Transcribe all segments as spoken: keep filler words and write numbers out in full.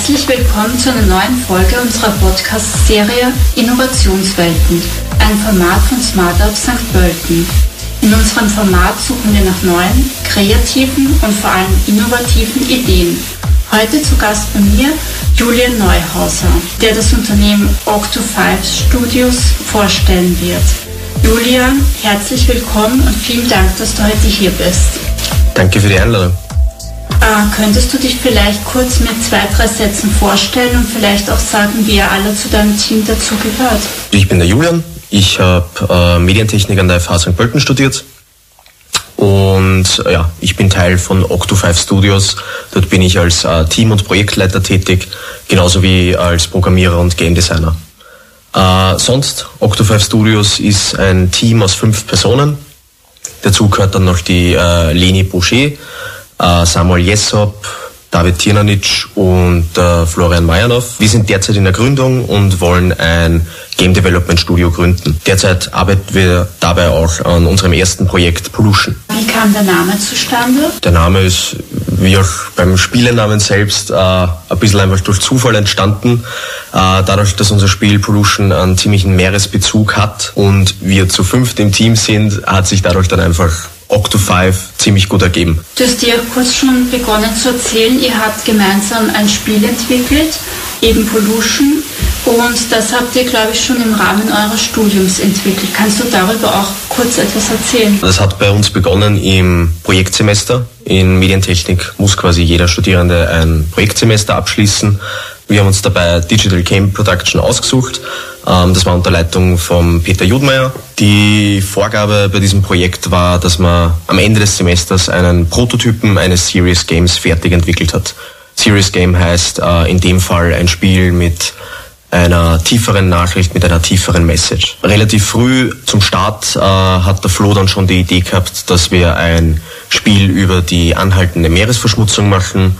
Herzlich willkommen zu einer neuen Folge unserer Podcast-Serie Innovationswelten, ein Format von Smartup Sankt Pölten. In unserem Format suchen wir nach neuen, kreativen und vor allem innovativen Ideen. Heute zu Gast bei mir Julian Neuhauser, der das Unternehmen Octo fünf Studios vorstellen wird. Julian, herzlich willkommen und vielen Dank, dass du heute hier bist. Danke für die Einladung. Äh, könntest du dich vielleicht kurz mit zwei, drei Sätzen vorstellen und vielleicht auch sagen, wie ihr alle zu deinem Team dazu gehört? Ich bin der Julian, ich habe äh, Medientechnik an der F H Sankt Pölten studiert und äh, ja, ich bin Teil von Octo fünf Studios. Dort bin ich als äh, Team- und Projektleiter tätig, genauso wie als Programmierer und Game Designer. Äh, sonst, Octo fünf Studios ist ein Team aus fünf Personen. Dazu gehört dann noch die äh, Leni Boucher, äh, Samuel Jessop, David Tirnanic und äh, Florian Majanov. Wir sind derzeit in der Gründung und wollen ein Game Development Studio gründen. Derzeit arbeiten wir dabei auch an unserem ersten Projekt Pollution. Wie kam der Name zustande? Der Name ist, wie auch beim Spielenamen selbst, äh, ein bisschen einfach durch Zufall entstanden. Äh, dadurch, dass unser Spiel Pollution einen ziemlichen Meeresbezug hat und wir zu fünft im Team sind, hat sich dadurch dann einfach Octo fünf ziemlich gut ergeben. Du hast dir kurz schon begonnen zu erzählen, ihr habt gemeinsam ein Spiel entwickelt, eben Pollution, und das habt ihr, glaube ich, schon im Rahmen eures Studiums entwickelt. Kannst du darüber auch kurz etwas erzählen? Das hat bei uns begonnen im Projektsemester. In Medientechnik muss quasi jeder Studierende ein Projektsemester abschließen. Wir haben uns dabei Digital Game Production ausgesucht. Das war unter Leitung von Peter Judmeier. Die Vorgabe bei diesem Projekt war, dass man am Ende des Semesters einen Prototypen eines Serious Games fertig entwickelt hat. Serious Game heißt in dem Fall ein Spiel mit einer tieferen Nachricht, mit einer tieferen Message. Relativ früh zum Start äh, hat der Flo dann schon die Idee gehabt, dass wir ein Spiel über die anhaltende Meeresverschmutzung machen.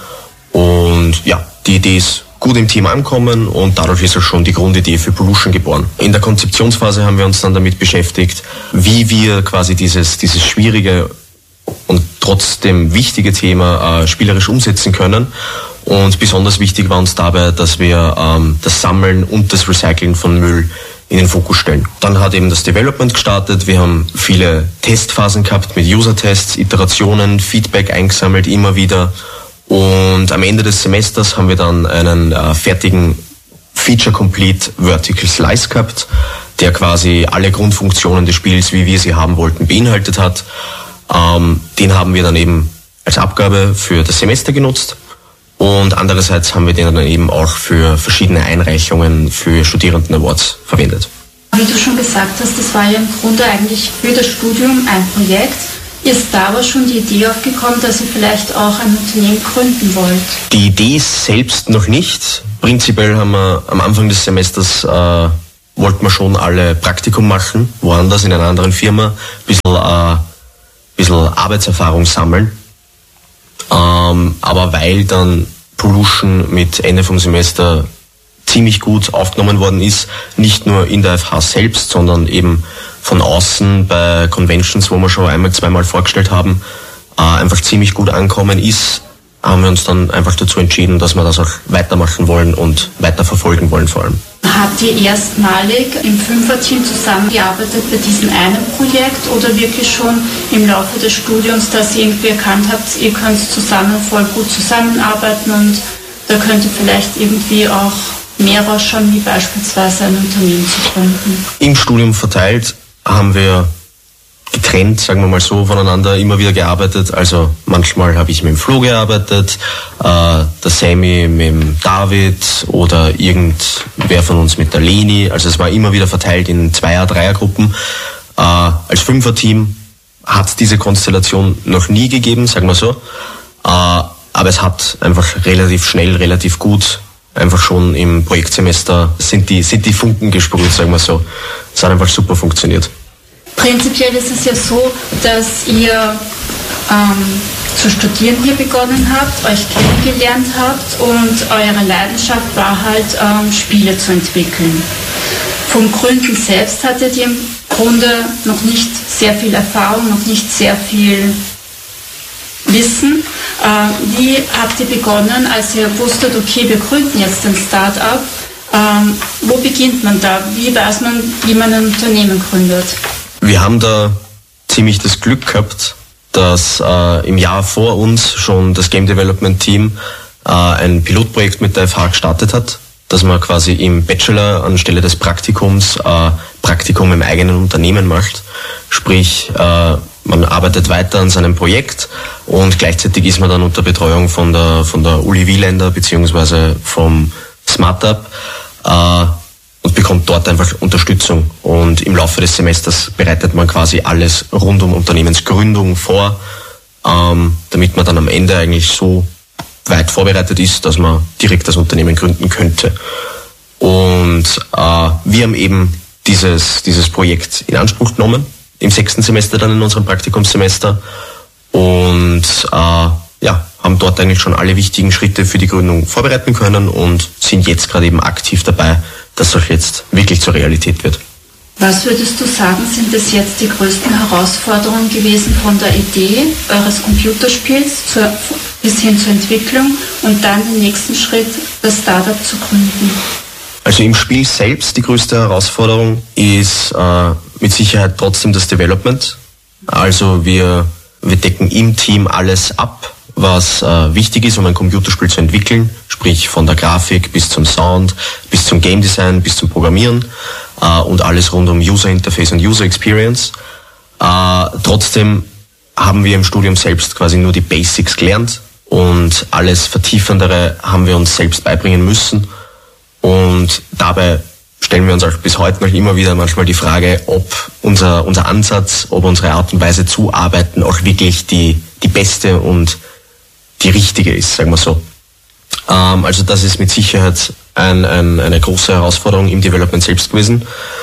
Und ja, die Idee ist gut im Team ankommen und dadurch ist auch schon die Grundidee für Pollution geboren. In der Konzeptionsphase haben wir uns dann damit beschäftigt, wie wir quasi dieses, dieses schwierige und trotzdem wichtige Thema äh, spielerisch umsetzen können. Und besonders wichtig war uns dabei, dass wir ähm, das Sammeln und das Recyceln von Müll in den Fokus stellen. Dann hat eben das Development gestartet. Wir haben viele Testphasen gehabt mit User-Tests, Iterationen, Feedback eingesammelt, immer wieder. Und am Ende des Semesters haben wir dann einen äh, fertigen Feature-Complete Vertical Slice gehabt, der quasi alle Grundfunktionen des Spiels, wie wir sie haben wollten, beinhaltet hat. Ähm, den haben wir dann eben als Abgabe für das Semester genutzt. Und andererseits haben wir den dann eben auch für verschiedene Einreichungen für Studierenden-Awards verwendet. Wie du schon gesagt hast, das war ja im Grunde eigentlich für das Studium ein Projekt. Ist da aber schon die Idee aufgekommen, dass ihr vielleicht auch ein Unternehmen gründen wollt? Die Idee selbst noch nicht. Prinzipiell haben wir am Anfang des Semesters äh, wollten wir schon alle Praktikum machen, woanders in einer anderen Firma, ein bisschen, äh, bisschen Arbeitserfahrung sammeln. Ähm, aber weil dann Pollution mit Ende vom Semester ziemlich gut aufgenommen worden ist, nicht nur in der F H selbst, sondern eben von außen bei Conventions, wo wir schon einmal, zweimal vorgestellt haben, äh, einfach ziemlich gut ankommen ist, haben wir uns dann einfach dazu entschieden, dass wir das auch weitermachen wollen und weiterverfolgen wollen vor allem. Habt ihr erstmalig im Fünferteam zusammengearbeitet bei diesem einen Projekt oder wirklich schon im Laufe des Studiums, dass ihr irgendwie erkannt habt, ihr könnt zusammen voll gut zusammenarbeiten und da könnte vielleicht irgendwie auch mehr rausschauen, wie beispielsweise ein Unternehmen zu gründen? Im Studium verteilt haben wir getrennt, sagen wir mal so, voneinander immer wieder gearbeitet. Also manchmal habe ich mit dem Flo gearbeitet, äh, der Sammy mit dem David oder irgendwer von uns mit der Leni. Also es war immer wieder verteilt in Zweier-, Dreiergruppen. Äh, als Fünferteam hat es diese Konstellation noch nie gegeben, sagen wir so. Äh, aber es hat einfach relativ schnell, relativ gut, einfach schon im Projektsemester sind die, sind die Funken gesprüht, sagen wir so. Es hat einfach super funktioniert. Prinzipiell ist es ja so, dass ihr ähm, zu studieren hier begonnen habt, euch kennengelernt habt und eure Leidenschaft war halt, ähm, Spiele zu entwickeln. Vom Gründen selbst hattet ihr im Grunde noch nicht sehr viel Erfahrung, noch nicht sehr viel wissen, äh, wie habt ihr begonnen, als ihr wusstet, okay, wir gründen jetzt ein Start-up? Ähm, wo beginnt man da? Wie weiß man, wie man ein Unternehmen gründet? Wir haben da ziemlich das Glück gehabt, dass äh, im Jahr vor uns schon das Game Development Team äh, ein Pilotprojekt mit der F H gestartet hat, dass man quasi im Bachelor anstelle des Praktikums äh, Praktikum im eigenen Unternehmen macht. Sprich, äh, man arbeitet weiter an seinem Projekt und gleichzeitig ist man dann unter Betreuung von der, von der Uli Wieländer beziehungsweise vom SmartUp äh, und bekommt dort einfach Unterstützung. Und im Laufe des Semesters bereitet man quasi alles rund um Unternehmensgründung vor, ähm, damit man dann am Ende eigentlich so weit vorbereitet ist, dass man direkt das Unternehmen gründen könnte. Und äh, wir haben eben dieses, dieses Projekt in Anspruch genommen, im sechsten Semester dann in unserem Praktikumssemester und äh, ja, haben dort eigentlich schon alle wichtigen Schritte für die Gründung vorbereiten können und sind jetzt gerade eben aktiv dabei, dass das jetzt wirklich zur Realität wird. Was würdest du sagen, sind bis jetzt die größten Herausforderungen gewesen von der Idee eures Computerspiels zur, bis hin zur Entwicklung und dann den nächsten Schritt, das Startup zu gründen? Also im Spiel selbst die größte Herausforderung ist äh, mit Sicherheit trotzdem das Development. Also wir, wir decken im Team alles ab, was äh, wichtig ist, um ein Computerspiel zu entwickeln, sprich von der Grafik bis zum Sound, bis zum Game Design, bis zum Programmieren äh, und alles rund um User Interface und User Experience. Äh, trotzdem haben wir im Studium selbst quasi nur die Basics gelernt und alles Vertiefendere haben wir uns selbst beibringen müssen. Und dabei stellen wir uns auch bis heute noch immer wieder manchmal die Frage, ob unser, unser Ansatz, ob unsere Art und Weise zu arbeiten auch wirklich die, die beste und die richtige ist, sagen wir so. Ähm, also das ist mit Sicherheit ein, ein, eine große Herausforderung im Development selbst gewesen.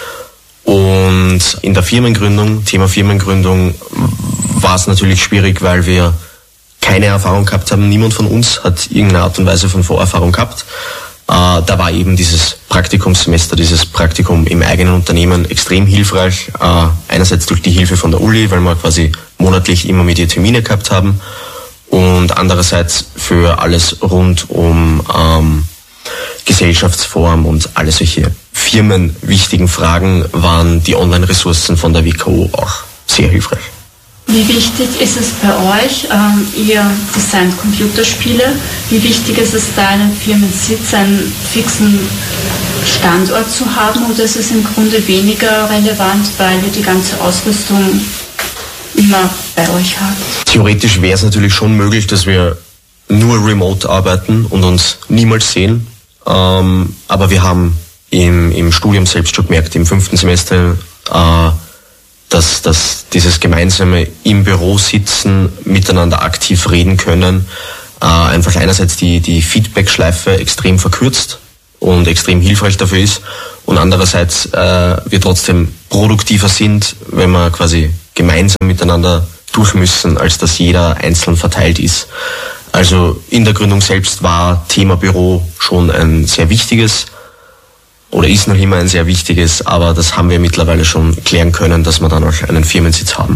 Und in der Firmengründung, Thema Firmengründung, war es natürlich schwierig, weil wir keine Erfahrung gehabt haben. Niemand von uns hat irgendeine Art und Weise von Vorerfahrung gehabt. Uh, da war eben dieses Praktikumssemester, dieses Praktikum im eigenen Unternehmen extrem hilfreich. Uh, einerseits durch die Hilfe von der Uli, weil wir quasi monatlich immer mit ihr Termine gehabt haben und andererseits für alles rund um um Gesellschaftsform und alle solche firmenwichtigen Fragen waren die Online-Ressourcen von der W K O auch sehr hilfreich. Wie wichtig ist es bei euch, ähm, ihr designt Computerspiele, wie wichtig ist es da, einen Firmensitz, einen fixen Standort zu haben, oder ist es im Grunde weniger relevant, weil ihr die ganze Ausrüstung immer bei euch habt? Theoretisch wäre es natürlich schon möglich, dass wir nur remote arbeiten und uns niemals sehen, ähm, aber wir haben im, im Studium selbst schon gemerkt, im fünften Semester, äh, Dass, dass dieses gemeinsame im Büro sitzen, miteinander aktiv reden können, äh, einfach einerseits die, die Feedback-Schleife extrem verkürzt und extrem hilfreich dafür ist und andererseits äh, wir trotzdem produktiver sind, wenn wir quasi gemeinsam miteinander durch müssen, als dass jeder einzeln verteilt ist. Also in der Gründung selbst war Thema Büro schon ein sehr wichtiges oder ist noch immer ein sehr wichtiges, aber das haben wir mittlerweile schon klären können, dass wir dann auch einen Firmensitz haben.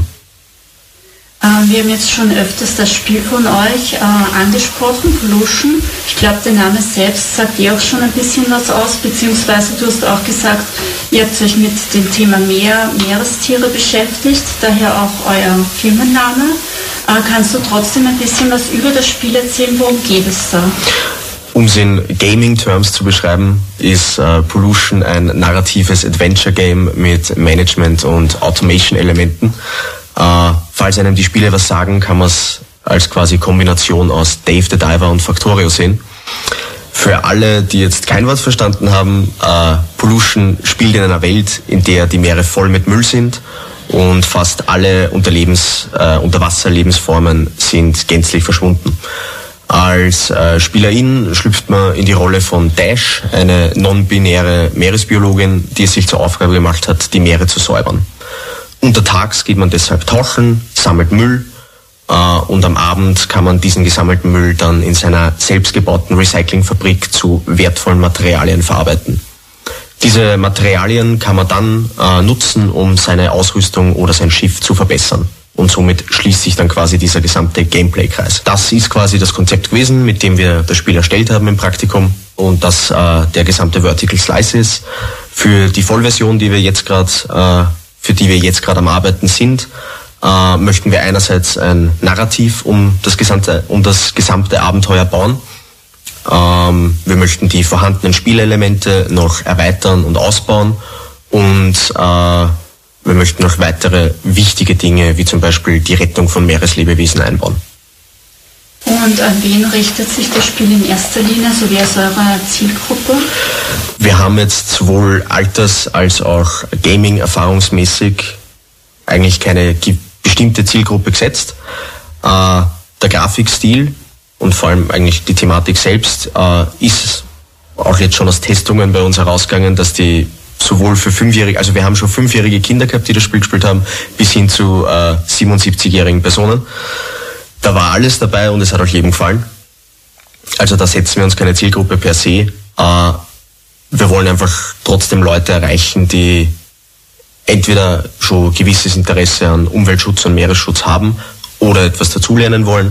Ähm, wir haben jetzt schon öfters das Spiel von euch äh, angesprochen, Pollution. Ich glaube, der Name selbst sagt dir auch schon ein bisschen was aus, beziehungsweise du hast auch gesagt, ihr habt euch mit dem Thema Meer, Meerestiere beschäftigt, daher auch euer Firmenname. Äh, kannst du trotzdem ein bisschen was über das Spiel erzählen, worum geht es da? Um es in Gaming-Terms zu beschreiben, ist äh, Pollution ein narratives Adventure-Game mit Management- und Automation-Elementen. Äh, falls einem die Spiele was sagen, kann man es als quasi Kombination aus Dave the Diver und Factorio sehen. Für alle, die jetzt kein Wort verstanden haben, äh, Pollution spielt in einer Welt, in der die Meere voll mit Müll sind und fast alle Unterlebens, äh, Unterwasserlebensformen sind gänzlich verschwunden. Als äh, Spielerin schlüpft man in die Rolle von Dash, eine non-binäre Meeresbiologin, die es sich zur Aufgabe gemacht hat, die Meere zu säubern. Untertags geht man deshalb tauchen, sammelt Müll äh, und am Abend kann man diesen gesammelten Müll dann in seiner selbstgebauten Recyclingfabrik zu wertvollen Materialien verarbeiten. Diese Materialien kann man dann äh, nutzen, um seine Ausrüstung oder sein Schiff zu verbessern. und somit schließt sich dann quasi dieser gesamte Gameplay-Kreis. Das ist quasi das Konzept gewesen, mit dem wir das Spiel erstellt haben im Praktikum und das äh, der gesamte Vertical Slice ist. Für die Vollversion, die wir jetzt gerade, äh, für die wir jetzt gerade am Arbeiten sind, äh, möchten wir einerseits ein Narrativ um das gesamte, um das gesamte Abenteuer bauen. Ähm, wir möchten die vorhandenen Spielelemente noch erweitern und ausbauen und äh, wir möchten noch weitere wichtige Dinge, wie zum Beispiel die Rettung von Meereslebewesen einbauen. Und an wen richtet sich das Spiel in erster Linie? Also wer ist eure Zielgruppe? Wir haben jetzt sowohl alters- als auch gaming-erfahrungsmäßig eigentlich keine bestimmte Zielgruppe gesetzt. Äh, der Grafikstil und vor allem eigentlich die Thematik selbst äh, ist auch jetzt schon aus Testungen bei uns herausgegangen, dass die sowohl für Fünfjährige, also wir haben schon fünfjährige Kinder gehabt, die das Spiel gespielt haben, bis hin zu äh, siebenundsiebzigjährigen Personen. Da war alles dabei und es hat auch jedem gefallen. Also da setzen wir uns keine Zielgruppe per se. Äh, wir wollen einfach trotzdem Leute erreichen, die entweder schon gewisses Interesse an Umweltschutz und Meeresschutz haben oder etwas dazulernen wollen.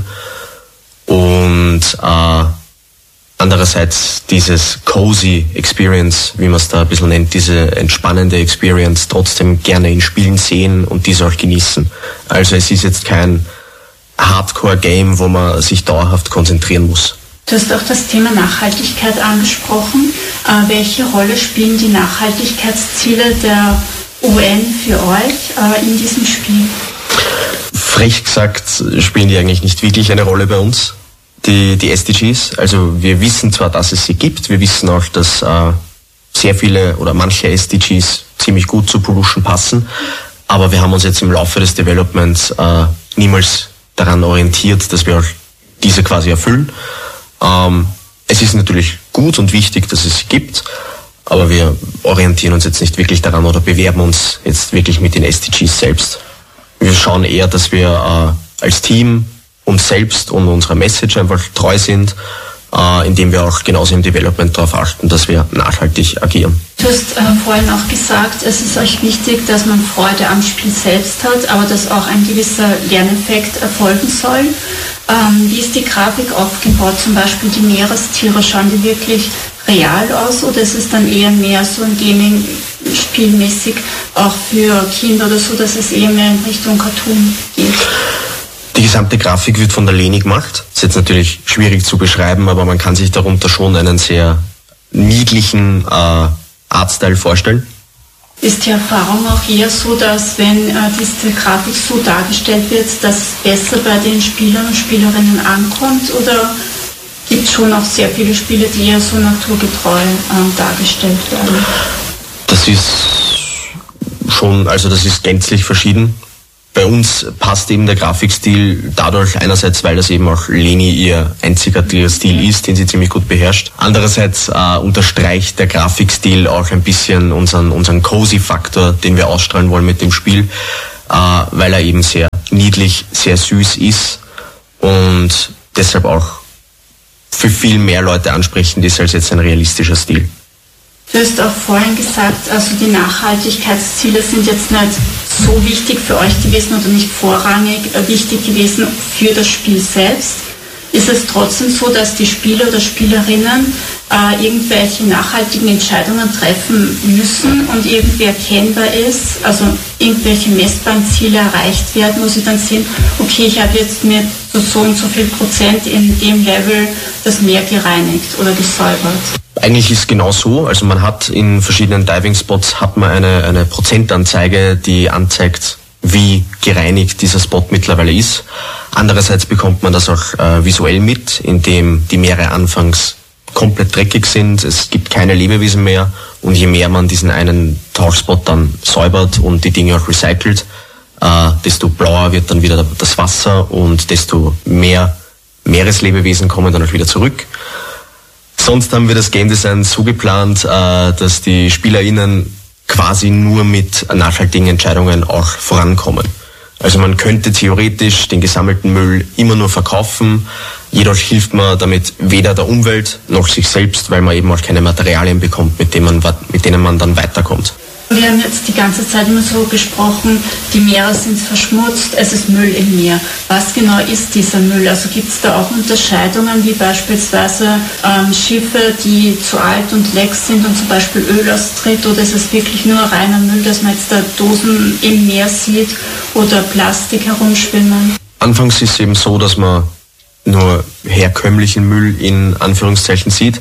Und äh, andererseits dieses cozy Experience, wie man es da ein bisschen nennt, diese entspannende Experience trotzdem gerne in Spielen sehen und diese auch genießen. Also es ist jetzt kein Hardcore-Game, wo man sich dauerhaft konzentrieren muss. Du hast auch das Thema Nachhaltigkeit angesprochen. Äh, welche Rolle spielen die Nachhaltigkeitsziele der U N für euch äh, in diesem Spiel? Frech gesagt spielen die eigentlich nicht wirklich eine Rolle bei uns. Die, die S D Gs, also wir wissen zwar, dass es sie gibt, wir wissen auch, dass äh, sehr viele oder manche S D Gs ziemlich gut zu Pollution passen, aber wir haben uns jetzt im Laufe des Developments äh, niemals daran orientiert, dass wir auch diese quasi erfüllen. Ähm, es ist natürlich gut und wichtig, dass es sie gibt, aber wir orientieren uns jetzt nicht wirklich daran oder bewerben uns jetzt wirklich mit den S D Gs selbst. Wir schauen eher, dass wir äh, als Team uns selbst und unserer Message einfach treu sind, äh, indem wir auch genauso im Development darauf achten, dass wir nachhaltig agieren. Du hast äh, vorhin auch gesagt, es ist euch wichtig, dass man Freude am Spiel selbst hat, aber dass auch ein gewisser Lerneffekt erfolgen soll. Ähm, wie ist die Grafik aufgebaut? Zum Beispiel die Meerestiere, schauen die wirklich real aus oder ist es dann eher mehr so ein Gaming-Spielmäßig auch für Kinder oder so, dass es eher mehr in Richtung Cartoon geht? Die gesamte Grafik wird von der Leni gemacht. Das ist jetzt natürlich schwierig zu beschreiben, aber man kann sich darunter schon einen sehr niedlichen äh, Artstyle vorstellen. Ist die Erfahrung auch eher so, dass wenn äh, diese Grafik so dargestellt wird, dass es besser bei den Spielern und Spielerinnen ankommt? Oder gibt es schon auch sehr viele Spiele, die eher so naturgetreu äh, dargestellt werden? Das ist schon, also das ist gänzlich verschieden. Bei uns passt eben der Grafikstil dadurch einerseits, weil das eben auch Leni ihr einzigartiger Stil ist, den sie ziemlich gut beherrscht. Andererseits äh, unterstreicht der Grafikstil auch ein bisschen unseren, unseren Cozy-Faktor, den wir ausstrahlen wollen mit dem Spiel, äh, weil er eben sehr niedlich, sehr süß ist und deshalb auch für viel mehr Leute ansprechend ist als jetzt ein realistischer Stil. Du hast auch vorhin gesagt, also die Nachhaltigkeitsziele sind jetzt nicht so wichtig für euch gewesen oder nicht vorrangig wichtig gewesen für das Spiel selbst. Ist es trotzdem so, dass die Spieler oder Spielerinnen äh, irgendwelche nachhaltigen Entscheidungen treffen müssen und irgendwie erkennbar ist, also irgendwelche messbaren Ziele erreicht werden, wo sie dann sehen, okay, ich habe jetzt mit so, so und so viel Prozent in dem Level das Meer gereinigt oder gesäubert? Eigentlich ist es genau so, also man hat in verschiedenen Diving-Spots hat man eine, eine Prozentanzeige, die anzeigt, wie gereinigt dieser Spot mittlerweile ist. Andererseits bekommt man das auch äh, visuell mit, indem die Meere anfangs komplett dreckig sind, es gibt keine Lebewesen mehr und je mehr man diesen einen Tauchspot dann säubert und die Dinge auch recycelt, äh, desto blauer wird dann wieder das Wasser und desto mehr Meereslebewesen kommen dann auch wieder zurück. Sonst haben wir das Game Design so geplant, dass die SpielerInnen quasi nur mit nachhaltigen Entscheidungen auch vorankommen. Also man könnte theoretisch den gesammelten Müll immer nur verkaufen, jedoch hilft man damit weder der Umwelt noch sich selbst, weil man eben auch keine Materialien bekommt, mit denen man, mit denen man dann weiterkommt. Wir haben jetzt die ganze Zeit immer so gesprochen, die Meere sind verschmutzt, es ist Müll im Meer. Was genau ist dieser Müll? Also gibt es da auch Unterscheidungen, wie beispielsweise ähm, Schiffe, die zu alt und leck sind und zum Beispiel Öl austritt, oder ist es wirklich nur reiner Müll, dass man jetzt da Dosen im Meer sieht oder Plastik herumschwimmen? Anfangs ist es eben so, dass man nur herkömmlichen Müll in Anführungszeichen sieht. Äh,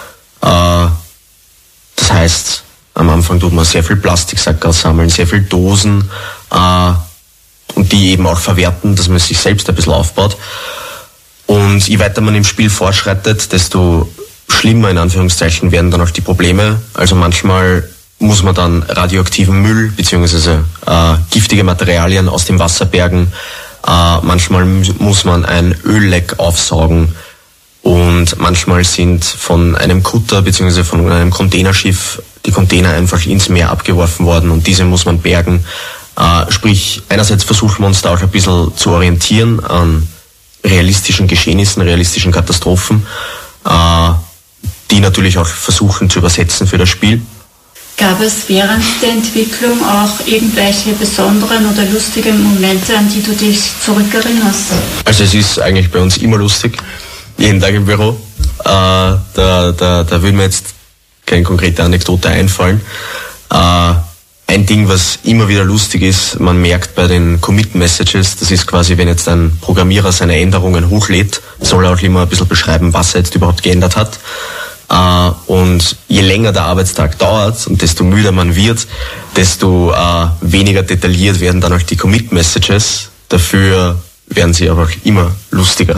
das heißt, am Anfang tut man sehr viel Plastiksacker sammeln, sehr viel Dosen äh, und die eben auch verwerten, dass man sich selbst ein bisschen aufbaut. Und je weiter man im Spiel fortschreitet, desto schlimmer in Anführungszeichen werden dann auch die Probleme. Also manchmal muss man dann radioaktiven Müll bzw. Äh, giftige Materialien aus dem Wasser bergen. Äh, manchmal muss man ein Ölleck aufsaugen. Und manchmal sind von einem Kutter bzw. von einem Containerschiff die Container einfach ins Meer abgeworfen worden und diese muss man bergen. Äh, sprich, einerseits versuchen wir uns da auch ein bisschen zu orientieren an realistischen Geschehnissen, realistischen Katastrophen, äh, die natürlich auch versuchen zu übersetzen für das Spiel. Gab es während der Entwicklung auch irgendwelche besonderen oder lustigen Momente, an die du dich zurückerinnerst? Also es ist eigentlich bei uns immer lustig, jeden Tag im Büro. Äh, da, da, da will mir jetzt keine konkrete Anekdote einfallen. Äh, ein Ding, was immer wieder lustig ist, man merkt bei den Commit-Messages, das ist quasi, wenn jetzt ein Programmierer seine Änderungen hochlädt, soll er auch immer ein bisschen beschreiben, was er jetzt überhaupt geändert hat. Uh, und je länger der Arbeitstag dauert und desto müder man wird, desto uh, weniger detailliert werden dann auch die Commit-Messages. Dafür werden sie aber auch immer lustiger.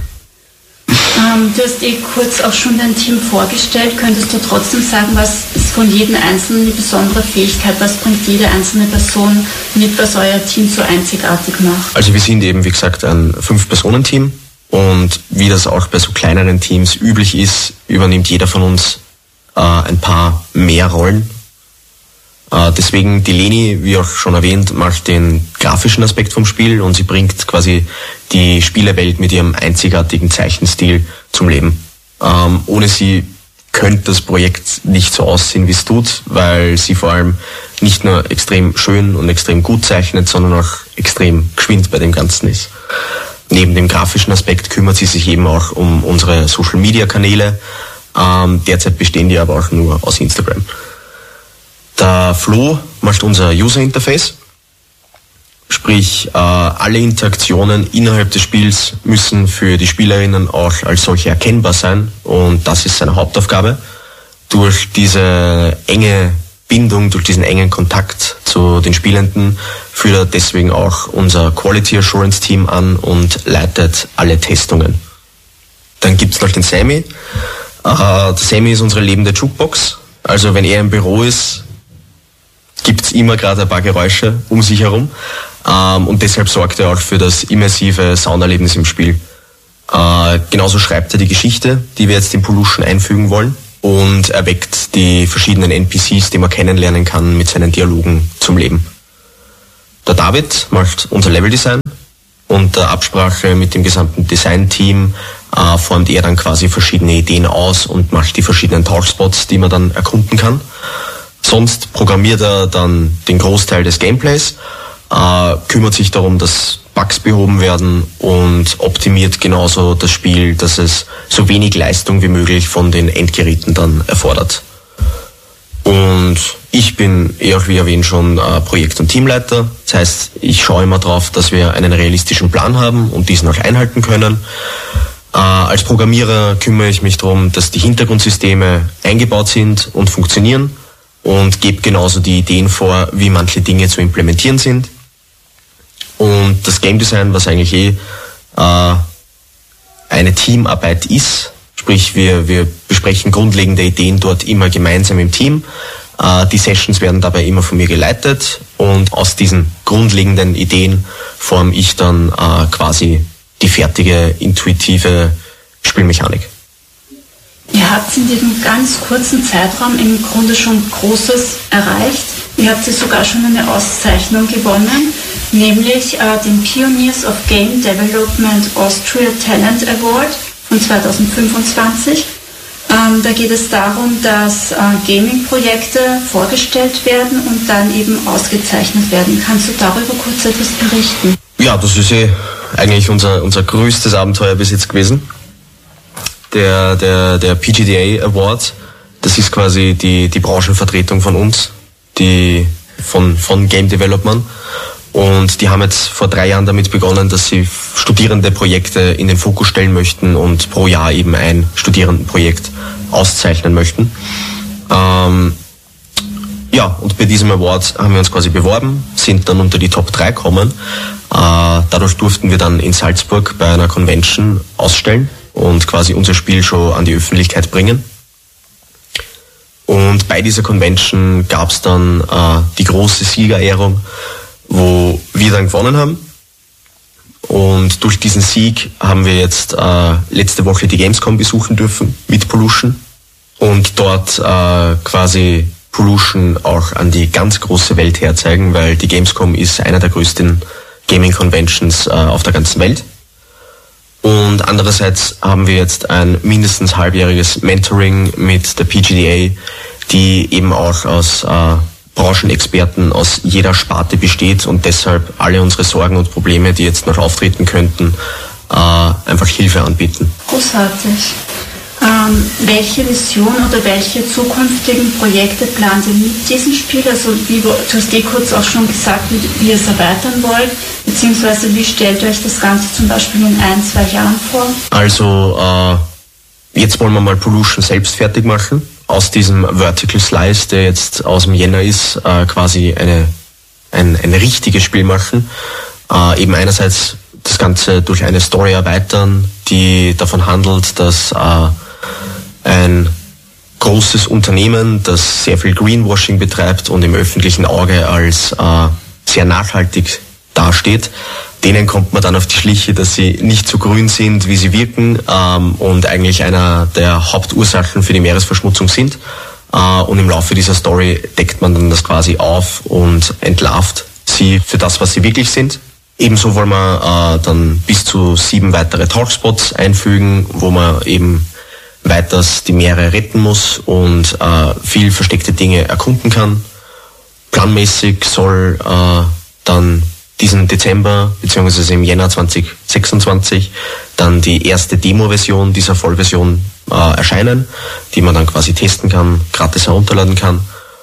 Um, du hast eh kurz auch schon dein Team vorgestellt. Könntest du trotzdem sagen, was ist von jedem Einzelnen die besondere Fähigkeit? Was bringt jede einzelne Person mit, was euer Team so einzigartig macht? Also wir sind eben, wie gesagt, ein Fünf-Personen-Team. Und wie das auch bei so kleineren Teams üblich ist, übernimmt jeder von uns äh, ein paar mehr Rollen. Äh, deswegen die Leni, wie auch schon erwähnt, macht den grafischen Aspekt vom Spiel und sie bringt quasi die Spielerwelt mit ihrem einzigartigen Zeichenstil zum Leben. Ähm, ohne sie könnte das Projekt nicht so aussehen, wie es tut, weil sie vor allem nicht nur extrem schön und extrem gut zeichnet, sondern auch extrem geschwind bei dem Ganzen ist. Neben dem grafischen Aspekt kümmert sie sich eben auch um unsere Social-Media-Kanäle. Ähm, derzeit bestehen die aber auch nur aus Instagram. Der Flo macht unser User-Interface. Sprich, äh, alle Interaktionen innerhalb des Spiels müssen für die Spielerinnen auch als solche erkennbar sein. Und das ist seine Hauptaufgabe. Durch diese enge Bindung, durch diesen engen Kontakt zu den Spielenden führt er deswegen auch unser Quality Assurance Team an und leitet alle Testungen. Dann gibt's noch den Sammy. Äh, der Sammy ist unsere lebende Jukebox. Also wenn er im Büro ist, gibt's immer gerade ein paar Geräusche um sich herum. Ähm, und deshalb sorgt er auch für das immersive Sounderlebnis im Spiel. Äh, genauso schreibt er die Geschichte, die wir jetzt in Pollution einfügen wollen. Und erweckt die verschiedenen N P Cs, die man kennenlernen kann, mit seinen Dialogen zum Leben. Der David macht unser Leveldesign. Unter Absprache mit dem gesamten Design-Team äh, formt er dann quasi verschiedene Ideen aus und macht die verschiedenen Tauchspots, die man dann erkunden kann. Sonst programmiert er dann den Großteil des Gameplays, äh, kümmert sich darum, dass Bugs behoben werden und optimiert genauso das Spiel, dass es so wenig Leistung wie möglich von den Endgeräten dann erfordert. Und ich bin, eh auch wie erwähnt schon, äh, Projekt- und Teamleiter. Das heißt, ich schaue immer drauf, dass wir einen realistischen Plan haben und diesen auch einhalten können. Äh, als Programmierer kümmere ich mich darum, dass die Hintergrundsysteme eingebaut sind und funktionieren und gebe genauso die Ideen vor, wie manche Dinge zu implementieren sind. Und das Game Design, was eigentlich eh äh, eine Teamarbeit ist, sprich wir, wir besprechen grundlegende Ideen dort immer gemeinsam im Team. Äh, die Sessions werden dabei immer von mir geleitet und aus diesen grundlegenden Ideen forme ich dann äh, quasi die fertige, intuitive Spielmechanik. Ihr habt in diesem ganz kurzen Zeitraum im Grunde schon Großes erreicht. Ihr habt ja sogar schon eine Auszeichnung gewonnen, nämlich äh, den Pioneers of Game Development Austria Talent Award von zweitausendfünfundzwanzig. Ähm, da geht es darum, dass äh, Gaming-Projekte vorgestellt werden und dann eben ausgezeichnet werden. Kannst du darüber kurz etwas berichten? Ja, das ist eh eigentlich unser, unser größtes Abenteuer bis jetzt gewesen. Der, der, der P G D A Award, das ist quasi die, die Branchenvertretung von uns, die von, von Game Development. Und die haben jetzt vor drei Jahren damit begonnen, dass sie studierende Projekte in den Fokus stellen möchten und pro Jahr eben ein Studierendenprojekt auszeichnen möchten. Ähm, ja, und bei diesem Award haben wir uns quasi beworben, sind dann unter die Top drei gekommen. Äh, dadurch durften wir dann in Salzburg bei einer Convention ausstellen und quasi unser Spiel schon an die Öffentlichkeit bringen. Und bei dieser Convention gab es dann äh, die große Siegerehrung, wo wir dann gewonnen haben. Und durch diesen Sieg haben wir jetzt äh, letzte Woche die Gamescom besuchen dürfen mit Pollution und dort äh, quasi Pollution auch an die ganz große Welt herzeigen, weil die Gamescom ist einer der größten Gaming-Conventions äh, auf der ganzen Welt. Und andererseits haben wir jetzt ein mindestens halbjähriges Mentoring mit der P G D A, die eben auch aus äh, Branchenexperten aus jeder Sparte besteht und deshalb alle unsere Sorgen und Probleme, die jetzt noch auftreten könnten, äh, einfach Hilfe anbieten. Großartig. Ähm, welche Vision oder welche zukünftigen Projekte plant ihr mit diesem Spiel? Also wie, du hast eh kurz auch schon gesagt, wie, wie ihr es erweitern wollt, beziehungsweise wie stellt ihr euch das Ganze zum Beispiel in ein, zwei Jahren vor? Also äh, jetzt wollen wir mal Pollution selbst fertig machen. Aus diesem Vertical Slice, der jetzt aus dem Jänner ist, äh, quasi eine, ein, ein richtiges Spiel machen. Äh, eben einerseits das Ganze durch eine Story erweitern, die davon handelt, dass äh, ein großes Unternehmen, das sehr viel Greenwashing betreibt und im öffentlichen Auge als äh, sehr nachhaltig dasteht, denen kommt man dann auf die Schliche, dass sie nicht so grün sind, wie sie wirken ähm, und eigentlich einer der Hauptursachen für die Meeresverschmutzung sind. Äh, und im Laufe dieser Story deckt man dann das quasi auf und entlarvt sie für das, was sie wirklich sind. Ebenso wollen wir äh, dann bis zu sieben weitere Tauchspots einfügen, wo man eben weiters die Meere retten muss und äh, viel versteckte Dinge erkunden kann. Planmäßig soll äh, dann diesen Dezember bzw. im Jänner zwanzig sechsundzwanzig dann die erste Demo-Version dieser Vollversion äh, erscheinen, die man dann quasi testen kann, gratis herunterladen kann.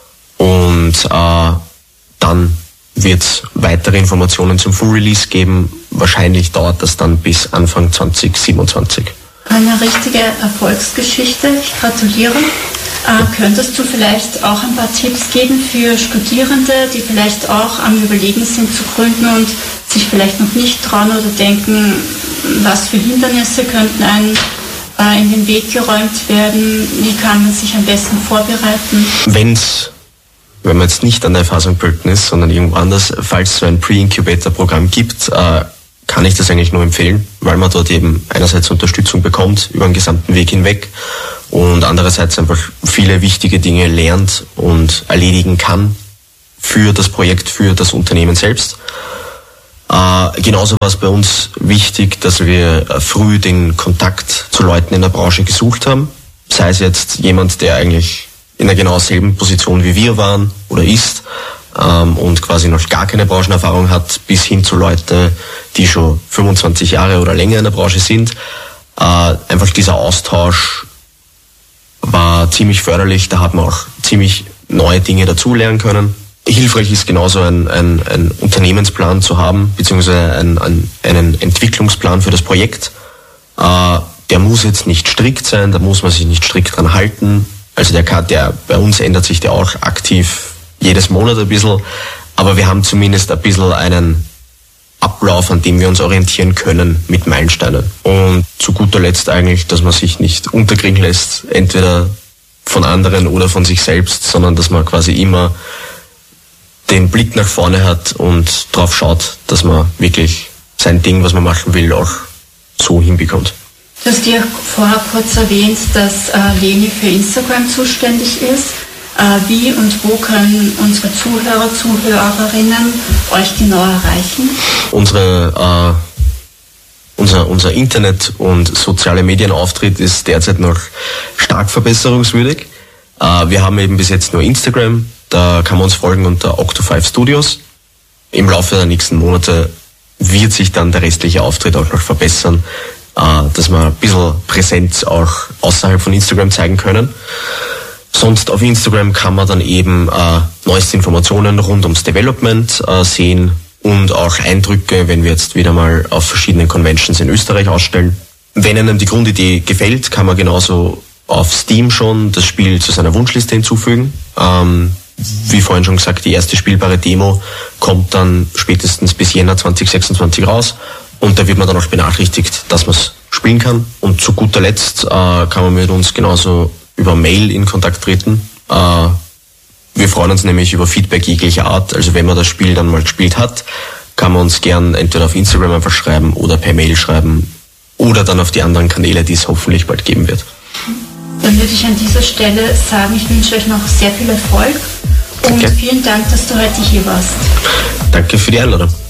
Und äh, dann wird es weitere Informationen zum Full Release geben. Wahrscheinlich dauert das dann bis Anfang zwanzig siebenundzwanzig. Eine richtige Erfolgsgeschichte. Ich gratuliere. Äh, könntest du vielleicht auch ein paar Tipps geben für Studierende, die vielleicht auch am Überlegen sind zu gründen und sich vielleicht noch nicht trauen oder denken, was für Hindernisse könnten einem äh, in den Weg geräumt werden? Wie kann man sich am besten vorbereiten? Wenn's, wenn man jetzt nicht an der F H Sankt Pölten ist, sondern irgendwo anders, falls es so ein Pre-Incubator-Programm gibt, äh, kann ich das eigentlich nur empfehlen, weil man dort eben einerseits Unterstützung bekommt über den gesamten Weg hinweg und andererseits einfach viele wichtige Dinge lernt und erledigen kann für das Projekt, für das Unternehmen selbst. Äh, genauso war es bei uns wichtig, dass wir früh den Kontakt zu Leuten in der Branche gesucht haben, sei es jetzt jemand, der eigentlich in der genau selben Position wie wir waren oder ist, ähm, und quasi noch gar keine Branchenerfahrung hat, bis hin zu Leuten, die schon fünfundzwanzig Jahre oder länger in der Branche sind. Äh, einfach dieser Austausch war ziemlich förderlich, da hat man auch ziemlich neue Dinge dazulernen können. Hilfreich ist genauso ein, ein, ein Unternehmensplan zu haben, beziehungsweise ein, ein, einen Entwicklungsplan für das Projekt. Äh, der muss jetzt nicht strikt sein, da muss man sich nicht strikt dran halten. Also der, der bei uns ändert sich der auch aktiv jedes Monat ein bisschen, aber wir haben zumindest ein bisschen einen Ablauf, an dem wir uns orientieren können mit Meilensteinen. Und zu guter Letzt eigentlich, dass man sich nicht unterkriegen lässt, entweder von anderen oder von sich selbst, sondern dass man quasi immer den Blick nach vorne hat und drauf schaut, dass man wirklich sein Ding, was man machen will, auch so hinbekommt. Du hast ja vorher kurz erwähnt, dass äh, Leni für Instagram zuständig ist. Äh, wie und wo können unsere Zuhörer, Zuhörerinnen euch genau erreichen? Unsere, äh, unser, unser Internet- und soziale Medienauftritt ist derzeit noch stark verbesserungswürdig. Äh, wir haben eben bis jetzt nur Instagram, da kann man uns folgen unter Octo five Studios. Im Laufe der nächsten Monate wird sich dann der restliche Auftritt auch noch verbessern, äh, dass wir ein bisschen Präsenz auch außerhalb von Instagram zeigen können. Sonst auf Instagram kann man dann eben äh, neueste Informationen rund ums Development äh, sehen und auch Eindrücke, wenn wir jetzt wieder mal auf verschiedenen Conventions in Österreich ausstellen. Wenn einem die Grundidee gefällt, kann man genauso auf Steam schon das Spiel zu seiner Wunschliste hinzufügen. Ähm, wie vorhin schon gesagt, die erste spielbare Demo kommt dann spätestens bis Jänner zwanzig sechsundzwanzig raus und da wird man dann auch benachrichtigt, dass man es spielen kann. Und zu guter Letzt äh, kann man mit uns genauso über Mail in Kontakt treten. Äh, Wir freuen uns nämlich über Feedback jeglicher Art. Also wenn man das Spiel dann mal gespielt hat, kann man uns gern entweder auf Instagram einfach schreiben oder per Mail schreiben oder dann auf die anderen Kanäle, die es hoffentlich bald geben wird. Dann würde ich an dieser Stelle sagen, ich wünsche euch noch sehr viel Erfolg und Danke. Vielen Dank, dass du heute hier warst. Danke für die Einladung.